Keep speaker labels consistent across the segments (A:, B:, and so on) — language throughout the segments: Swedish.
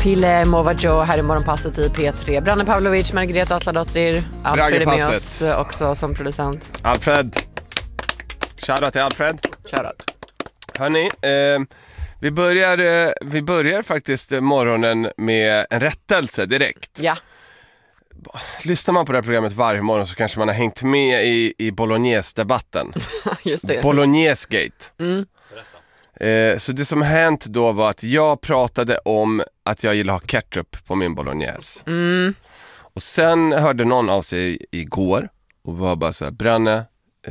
A: Pile Movajo här i Morgonpasset i P3. Branne Pavlovic, Margareta Atladottir. Alfred är med oss också som producent.
B: Alfred. Shoutout till Alfred.
A: Shoutout.
B: Hörrni, vi börjar faktiskt morgonen med en rättelse direkt.
A: Ja.
B: Lyssnar man på det här programmet varje morgon så kanske man har hängt med i Bolognese-debatten.
A: Just det.
B: Bolognese-gate. Så det som hänt då var att jag pratade om att jag gillar ha ketchup på min bolognese. Och sen hörde någon av sig igår och var bara så här: Branne,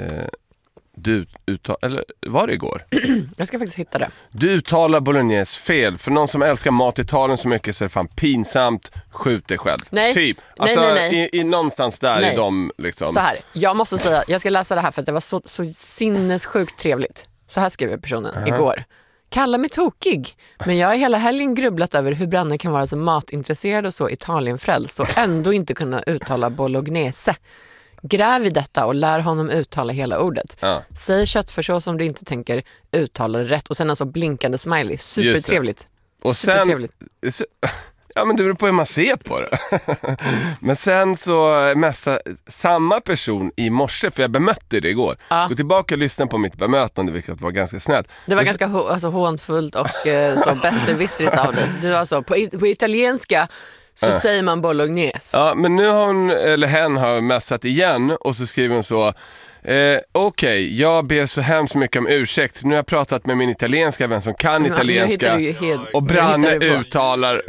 B: eller var det igår?
A: Jag ska faktiskt hitta det.
B: Du uttalar bolognese fel. För någon som älskar mat i Italien så mycket så är det fan pinsamt. Skjut dig själv.
A: Nej.
B: Typ. Alltså
A: Nej.
B: I någonstans där
A: Nej.
B: i de liksom.
A: Så här, jag måste säga, jag ska läsa det här för att det var så sinnessjukt trevligt. Så här skriver personen igår. Kalla mig tokig, men jag har hela helgen grubblat över hur Branne kan vara så matintresserad och så Italienfrälst och ändå inte kunna uttala bolognese. Gräv i detta och lär honom uttala hela ordet.
B: Ja.
A: Säg köttfärssås som du inte tänker uttala det rätt. Och sen alltså blinkande smiley. Supertrevligt.
B: Och
A: supertrevligt.
B: Sen, ja men det beror på hur man ser på det. Men sen så mässade samma person i morse, för jag bemötte det igår. Gå tillbaka och lyssna på mitt bemötande, vilket var ganska snällt.
A: Det var ganska hånfullt och så besserwisserigt av dig. Du alltså, på italienska så säger man bolognese.
B: Ja, men nu har hon, eller hen har mässat igen och så skriver hon så: okej, jag ber så hemskt mycket om ursäkt. Nu har jag pratat med min italienska vän som kan italienska och Branne uttalar.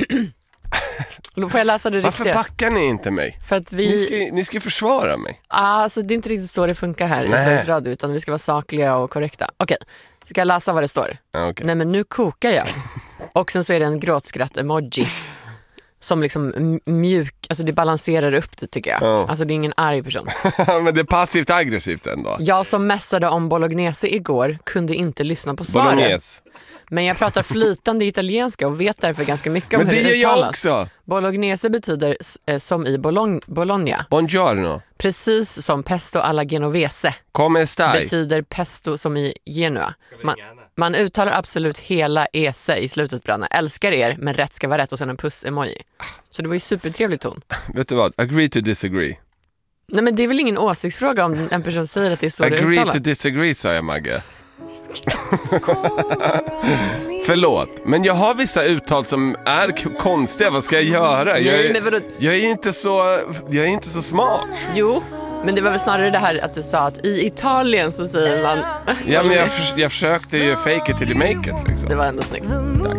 A: Då får jag läsa det riktiga.
B: Varför backar ni inte mig?
A: För att
B: ni ska försvara mig.
A: Alltså det är inte riktigt så det funkar här i Sveriges Radio, utan vi ska vara sakliga och korrekta. Okej, ska jag läsa vad det står?
B: Okay.
A: Nej, men nu kokar jag. Och sen så är det en gråtskratt-emoji som liksom alltså det balanserar upp det, tycker jag. Alltså det är ingen arg person.
B: Men det är passivt aggressivt ändå.
A: Jag som mässade om bolognese igår kunde inte lyssna på svaret.
B: Bolognese.
A: Men jag pratar flytande italienska och vet därför ganska mycket om hur det uttalas.
B: Men det gör jag också.
A: Bolognese betyder som i Bologna.
B: Buongiorno.
A: Precis som pesto alla genovese.
B: Come stai?
A: Betyder pesto som i Genua. Man uttalar absolut hela ese i slutet, Branne. Älskar er, men rätt ska vara rätt, och sen en puss-emoji. Så det var ju supertrevligt ton.
B: Vet du vad? Agree to disagree.
A: Nej, men det är väl ingen åsiktsfråga om en person säger att det är så det uttalas.
B: Agree to disagree, sa jag, Magge. Förlåt, men jag har vissa uttal som är konstiga. Vad ska jag göra? Jag är inte så smart.
A: Jo, men det var väl snarare det här att du sa att i Italien så säger man.
B: Ja, men jag försökte ju fake it till the make it liksom.
A: Det var ändå snyggt. Tack.